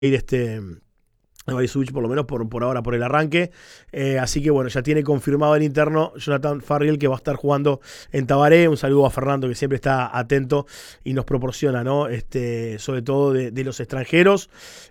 ir Barisuvich, por lo menos por ahora, por el arranque. Así que bueno, ya tiene confirmado el interno Jonathan Farriel que va a estar jugando en Tabaré. Un saludo a Fernando que siempre está atento y nos proporciona, ¿no? Sobre todo de los extranjeros.